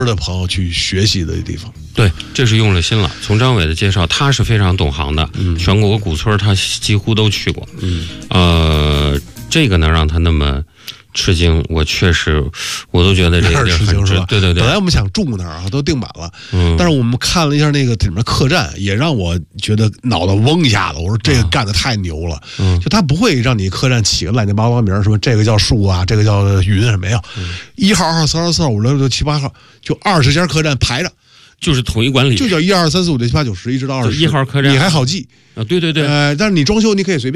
的朋友去学习的地方。 对，这是用了心了。从张伟的介绍，他是非常懂行的，全国古村他几乎都去过。这个能让他那么吃惊，我都觉得这个地儿很吃惊是吧？ 对对对。 本来我们想住那儿啊，都订满了。但是我们看了一下那个里面客栈，也让我觉得脑袋嗡一下子。我说这个干得太牛了。就他不会让你客栈起个乱七八糟名，说这个叫树啊，这个叫云什么呀？1号、2号、3号、4号、5、6、6、7、8号，就20家客栈排着。 就是统一管理， 就叫1、2、3、4、5、6、7、8、9、10，一直到20。 1号客栈你还好记啊？对对对。 但是你装修你可以随便。